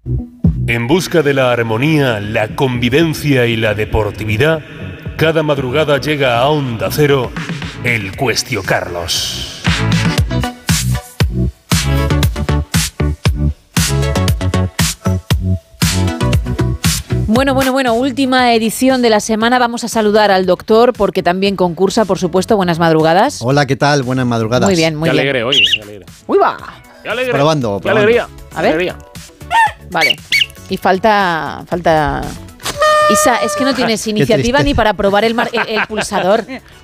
En busca de la armonía, la convivencia y la deportividad, cada madrugada llega a Onda Cero el Cuestio Carlos. Bueno, última edición de la semana. Vamos a saludar al doctor porque también concursa, por supuesto. Buenas madrugadas. Hola, ¿qué tal? Buenas madrugadas. Muy bien, muy Qué bien. alegre, oye, qué alegre. ¡Uy, va! Qué alegre. Probando. Qué alegría. A ver. Alegría. Vale. Y falta... Isa, es que no tienes iniciativa ni para probar el pulsador.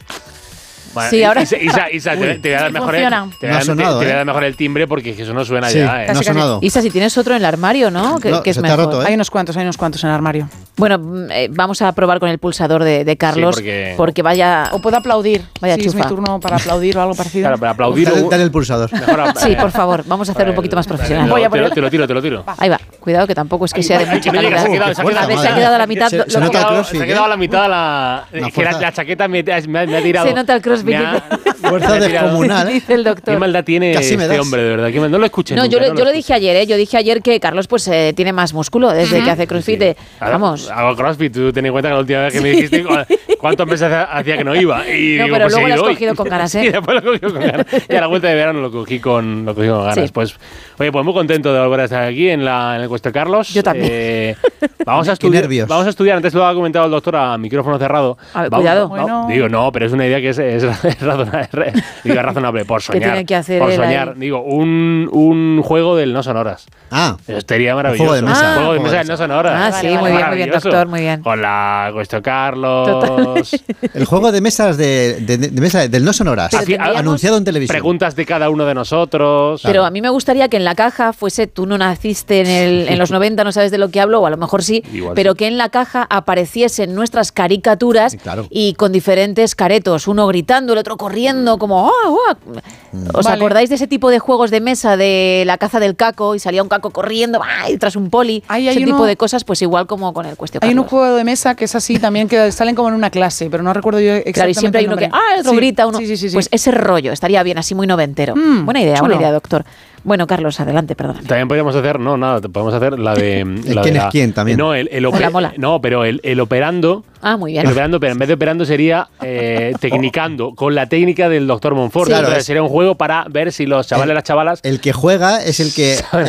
Bueno, Sí, ahora- Isa, te voy a dar mejor funciona. te No ha sonado, voy a dar mejor el timbre porque eso no suena Sí, ya, no ha sonado. Isa, si tienes otro en el armario, ¿no? Que No, es se te ha mejor. roto, ¿eh? Hay unos cuantos en el armario. Bueno, vamos a probar con el pulsador de Carlos Sí, porque vaya... O puedo aplaudir. Vaya si es mi chufa. turno para aplaudir o algo parecido. Claro, para aplaudir. Dale el pulsador. Mejor, Sí, por favor, vamos a hacerlo un poquito más profesional. Voy a poner- Te lo tiro. Ahí va, cuidado que tampoco es que sea de mucha me llega, calidad. se ha quedado, A ver, se ha madre. quedado a la mitad. Se lo nota que- el crossfit, se ha quedado a la mitad de La que fuerza. la chaqueta me ha tirado. Se nota el crossfit. Me ha Fuerza tirado. descomunal, ¿eh? Dice el ¿Qué doctor. maldad tiene Casi me este das. hombre, de verdad? No lo escuché No, nunca, yo lo dije ayer, ¿eh? Yo dije ayer que Carlos pues tiene más músculo desde que hace crossfit. Vamos. Hago crossfit, tú ten en cuenta que la última vez que me dijiste cuántos meses hacía que no iba. Y No, digo, pero pues luego he lo has ido hoy. cogido con ganas, ¿eh? Sí, después lo he cogido con ganas. Y a la vuelta de verano lo cogí con ganas. Sí. Pues, oye, pues muy contento de volver a estar aquí en el Cuestio Carlos. Yo también. Vamos a Qué estudiar. nervios. Vamos a estudiar. Antes lo ha comentado el doctor a micrófono cerrado. A ver, Vamos- cuidado. Bueno. Digo, no, pero es una idea que es razonable. Digo, razonable por soñar. tiene que hacer por él soñar. ahí? Digo, un juego del no sonoras. Ah, Eso sería maravilloso. juego de mesa. Un juego de Ah. mesa del no sonoras. Ah, sí, muy bien, Maravilloso. doctor, muy bien. Con la Cuestio Carlos. el juego de mesas de mesa del no sonoras. Pero tendríamos- Anunciado en televisión. Preguntas de cada uno de nosotros. Pero a mí me gustaría que en la caja fuese, tú no naciste en los 90, no sabes de lo que hablo, o a lo mejor sí, Igual pero sí. que en la caja apareciesen nuestras caricaturas Sí, claro. y con diferentes caretos, uno gritando, el otro corriendo, como ¿Os Vale. acordáis de ese tipo de juegos de mesa de la caza del caco y salía un caco corriendo y tras un poli? Ahí Ese hay tipo uno- de cosas, pues igual como con el Cuestio Hay un Carlos. juego de mesa que es así también, que salen como en una clase, pero no recuerdo yo exactamente. Claro, y siempre hay el uno que, nombre. el otro Sí, grita, uno. Sí. Pues ese rollo, estaría bien, así muy noventero. Buena chulo. idea, doctor. Bueno, Carlos, adelante, perdón. También podríamos hacer, no, nada, podemos hacer la de. la quién de es la- quién también. No, el Mola. No, pero el operando. Ah, muy bien. El operando, pero en vez de operando sería tecnicando, con la técnica del doctor Monfort. Sí. Claro, Entonces es- sería un juego para ver si los chavales y las chavalas El que juega es el que